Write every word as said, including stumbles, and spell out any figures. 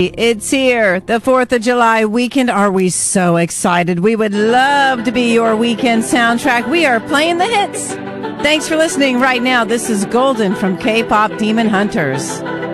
It's here, the fourth of July weekend. Are we so excited? We would love to be your weekend soundtrack. We are playing the hits. Thanks for listening right now. This is Golden from K-Pop Demon Hunters.